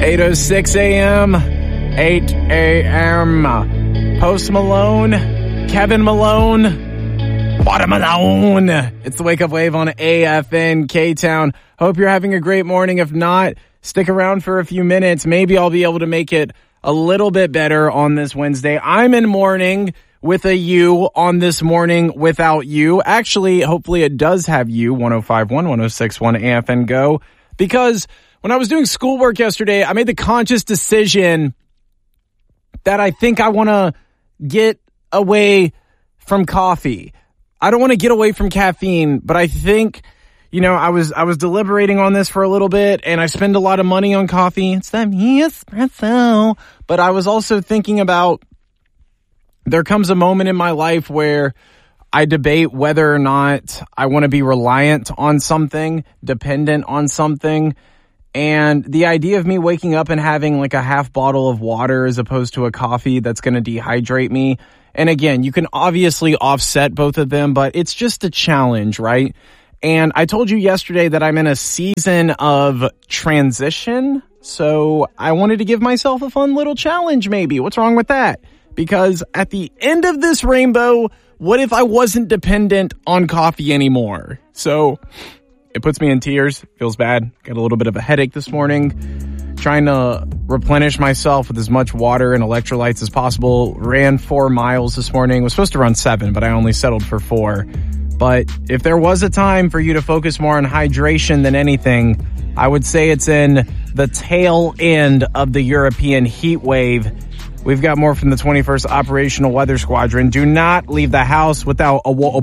8:06 a.m., 8 a.m. Post Malone, Kevin Malone, Watermelon. It's the Wake Up Wave on AFN K-Town. Hope you're having a great morning. If not, stick around for a few minutes. Maybe I'll be able to make it a little bit better on this Wednesday. I'm in morning with a U on this morning without you. Actually, hopefully it does have you, 105.1, 106.1 AFN Go. Because when I was doing schoolwork yesterday, I made the conscious decision that I think I want to get away from coffee. I don't want to get away from caffeine, but I think, I was deliberating on this for a little bit, and I spend a lot of money on coffee. It's that espresso. But I was also thinking about there comes a moment in my life where I debate whether or not I want to be reliant on something, dependent on something. And the idea of me waking up and having like a half bottle of water as opposed to a coffee that's going to dehydrate me. And again, you can obviously offset both of them, but it's just a challenge, right? And I told you yesterday that I'm in a season of transition. So I wanted to give myself a fun little challenge maybe. What's wrong with that? Because at the end of this rainbow, what if I wasn't dependent on coffee anymore? So it puts me in tears. Feels bad. Got a little bit of a headache this morning. Trying to replenish myself with as much water and electrolytes as possible. Ran 4 miles this morning. Was supposed to run 7, but I only settled for 4. But if there was a time for you to focus more on hydration than anything, I would say it's in the tail end of the European heat wave. We've got more from the 21st Operational Weather Squadron. Do not leave the house without a